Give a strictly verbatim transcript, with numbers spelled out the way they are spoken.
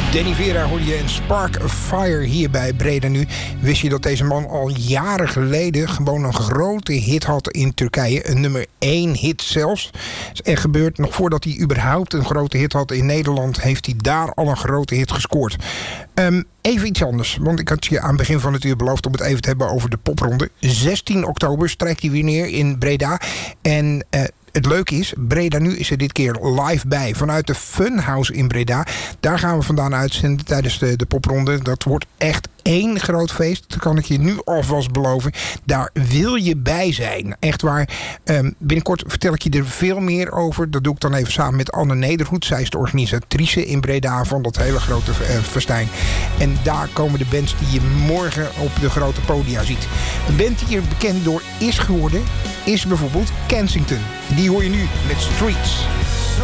Danny Vera hoorde je en Spark Fire hier bij Breda Nu. Wist je dat deze man al jaren geleden gewoon een grote hit had in Turkije? Een nummer één hit zelfs. Dat is echt gebeurd. Nog voordat hij überhaupt een grote hit had in Nederland, heeft hij daar al een grote hit gescoord. Um, even iets anders, want ik had je aan het begin van het uur beloofd om het even te hebben over de popronde. zestien oktober strijkt hij weer neer in Breda. En uh, het leuke is, Breda Nu is er dit keer live bij. Vanuit de Funhouse in Breda. Daar gaan we vandaan uitzenden tijdens de, de popronde. Dat wordt echt één groot feest. Dat kan ik je nu alvast beloven. Daar wil je bij zijn. Echt waar. Um, binnenkort vertel ik je er veel meer over. Dat doe ik dan even samen met Anne Nederhoed. Zij is de organisatrice in Breda van dat hele grote uh, festijn. En daar komen de bands die je morgen op de grote podia ziet. Een band die hier bekend door is geworden, is bijvoorbeeld Kensington. Die hoor je nu met Streets.